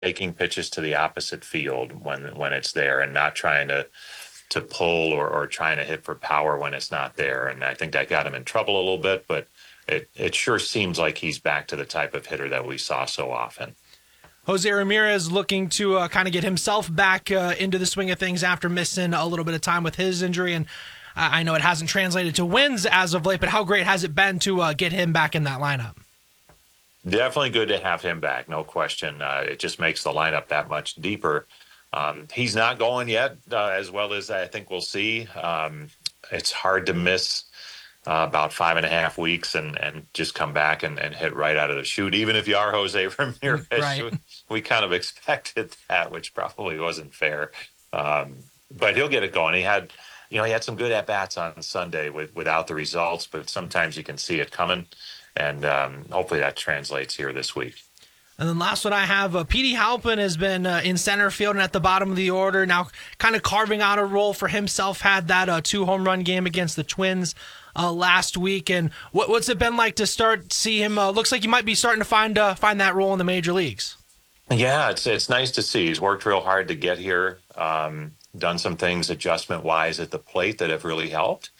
taking pitches to the opposite field when it's there, and not trying to pull or trying to hit for power when it's not there. And I think that got him in trouble a little bit, but it sure seems like he's back to the type of hitter that we saw so often. Jose Ramirez looking to kind of get himself back into the swing of things after missing a little bit of time with his injury. And I know it hasn't translated to wins as of late, but how great has it been to get him back in that lineup? Definitely good to have him back, no question. It just makes the lineup that much deeper. He's not going yet as well as I think we'll see. It's hard to miss about 5.5 weeks and just come back and hit right out of the chute, even if you are Jose Ramirez. Right. We kind of expected that, which probably wasn't fair. But he'll get it going. He had some good at-bats on Sunday without the results, but sometimes you can see it coming, and hopefully that translates here this week. And then last one I have, Petey Halpin has been in center field and at the bottom of the order, now kind of carving out a role for himself, had that 2-home-run game against the Twins last week. And what's it been like to see him? Looks like you might be starting to find that role in the major leagues. Yeah, it's nice to see. He's worked real hard to get here, done some things adjustment-wise at the plate that have really helped,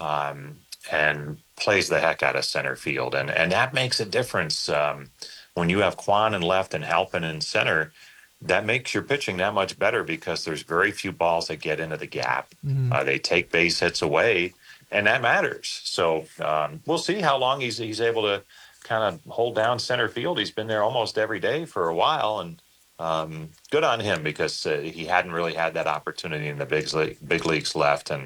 and plays the heck out of center field. And that makes a difference. When you have Kwan in left and Halpin in center, that makes your pitching that much better because there's very few balls that get into the gap. Mm-hmm. They take base hits away, and that matters. So we'll see how long he's able to kind of hold down center field. He's been there almost every day for a while, and good on him because he hadn't really had that opportunity in the big leagues left, and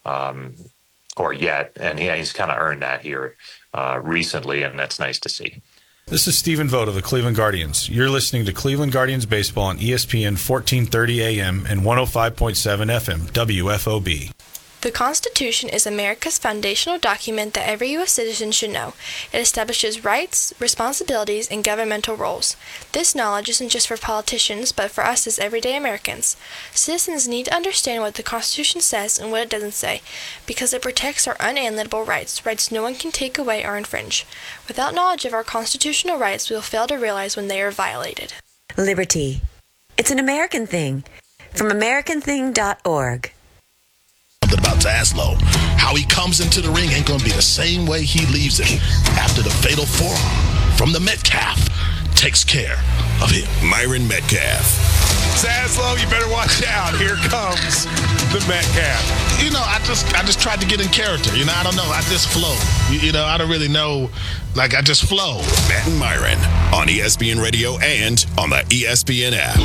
or yet, and he's kind of earned that here recently, and that's nice to see. This is Stephen Vogt of the Cleveland Guardians. You're listening to Cleveland Guardians Baseball on ESPN 1430 AM and 105.7 FM, WFOB. The Constitution is America's foundational document that every U.S. citizen should know. It establishes rights, responsibilities, and governmental roles. This knowledge isn't just for politicians, but for us as everyday Americans. Citizens need to understand what the Constitution says and what it doesn't say, because it protects our unalienable rights no one can take away or infringe. Without knowledge of our constitutional rights, we will fail to realize when they are violated. Liberty. It's an American thing. From AmericanThing.org. About Zaslow. How he comes into the ring ain't going to be the same way he leaves it after the fatal forearm from the Metcalf takes care of him. Myron Metcalf. Zaslow, you better watch out. Here comes the Metcalf. I just tried to get in character. I don't know. I just flow. I don't really know. I just flow. Matt and Myron on ESPN Radio and on the ESPN app.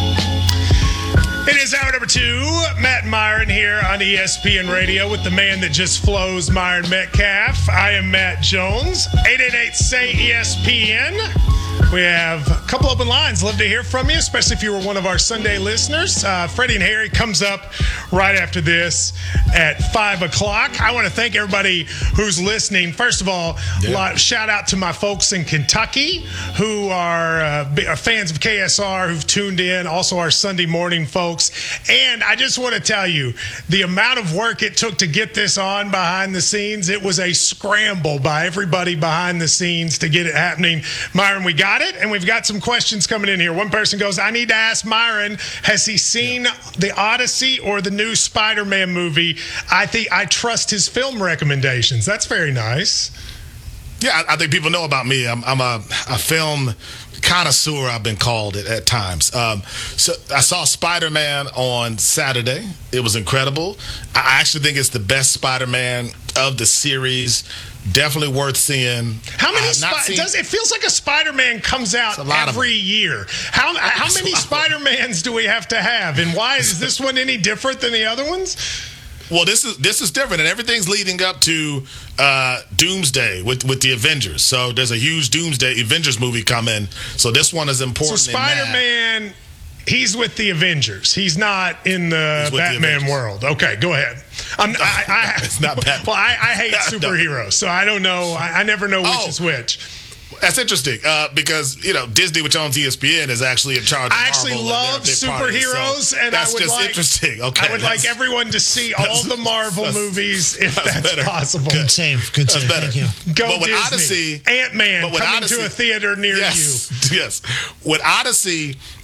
It is hour number 2. Matt and Myron here on ESPN Radio with the man that just flows, Myron Metcalf. I am Matt Jones. 888-SAY-ESPN. We have a couple open lines. Love to hear from you, especially if you were one of our Sunday listeners. Freddie and Harry comes up right after this at 5 o'clock. I want to thank everybody who's listening. First of all, shout out to my folks in Kentucky who are fans of KSR who've tuned in. Also our Sunday morning folks. And I just want to tell you, the amount of work it took to get this on behind the scenes, it was a scramble by everybody behind the scenes to get it happening. Myron, we got it, and we've got some questions coming in here. One person goes, I need to ask Myron, has he seen the Odyssey or the new Spider-Man movie? I trust his film recommendations. That's very nice. Yeah, I think people know about me. I'm a film connoisseur, I've been called it at times. So I saw Spider-Man on Saturday. It was incredible. I actually think it's the best Spider-Man of the series. Definitely worth seeing. How many? It feels like a Spider-Man comes out every year. How many Spider-Mans do we have to have? And why is this one any different than the other ones? Well, this is different, and everything's leading up to Doomsday with the Avengers. So there's a huge Doomsday Avengers movie coming. So this one is important. So Spider-Man, he's with the Avengers. He's not in the Batman world. Okay, go ahead. It's not Batman. Well, I hate superheroes, so I don't know. I never know which is which. That's interesting because Disney, which owns ESPN, is actually in charge of Marvel. I actually love superheroes, and that's interesting. Okay, I would like everyone to see all the Marvel movies if that's possible. Good save. That's better. Thank you. Go but Disney. Ant-Man coming to a theater near you. Yes. With Odyssey,